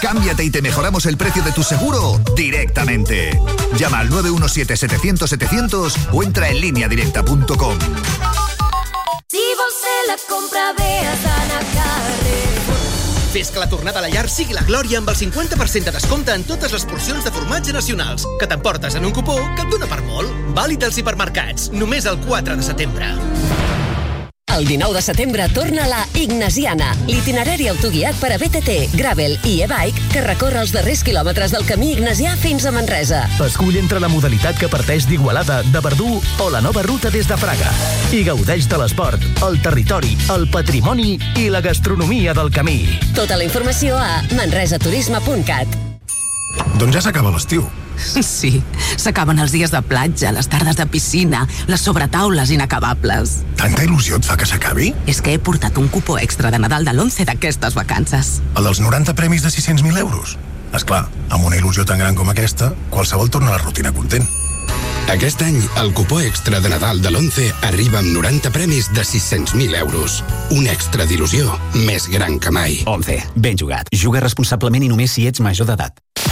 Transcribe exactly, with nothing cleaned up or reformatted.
Cámbiate y te mejoramos el precio de tu seguro directamente. Llama al nueve uno siete setecientos setecientos o entra en línea directa punto com. Si vols fer la compra, ve a Sana Carrefour. Fes que la tornada a la llar sigui la glòria amb el cinquanta per cent de descompte en totes les porcions de formatge nacionals, que t'emportes en un cupó que et dona per molt. Vàlid als hipermercats, només el quatre de setembre. El dinou de setembre torna la Ignasiana, l'itinerari autoguiat per a B T T, Gravel i e-bike que recorre els darrers quilòmetres del camí ignasià fins a Manresa. Escull entre la modalitat que parteix d'Igualada, de Verdú o la nova ruta des de Fraga. I gaudeix de l'esport, el territori, el patrimoni i la gastronomia del camí. Tota la informació a manresaturisme punt cat. Doncs ja s'acaba l'estiu. Sí, s'acaben els dies de platja, les tardes de piscina, les sobretaules inacabables. Tanta il·lusió et fa que s'acabi? És que he portat un cupó extra de Nadal de l'once d'aquestes vacances. El dels noranta premis de sis-cents mil euros? Esclar, amb una il·lusió tan gran com aquesta, qualsevol torna a la rutina content. Aquest any, el cupó extra de Nadal de l'once arriba amb noranta premis de sis-cents mil euros. Un extra d'il·lusió més gran que mai. once. Ben jugat. Juga responsablement i només si ets major d'edat.